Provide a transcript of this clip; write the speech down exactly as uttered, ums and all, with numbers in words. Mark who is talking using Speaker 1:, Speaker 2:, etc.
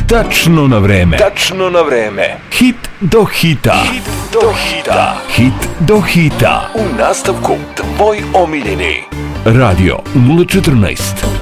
Speaker 1: tačno na vreme.
Speaker 2: Tačno na vreme.
Speaker 1: Hit do hita.
Speaker 2: Hit do hita.
Speaker 1: Hit do hita.
Speaker 2: U nastavku tvoj omiljeni.
Speaker 1: Radio nula četrnaest.